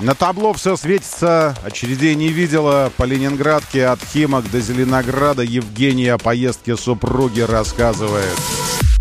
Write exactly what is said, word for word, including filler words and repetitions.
На табло все светится, очередей не видела. По Ленинградке от Химок до Зеленограда Евгения о поездке супруги рассказывает.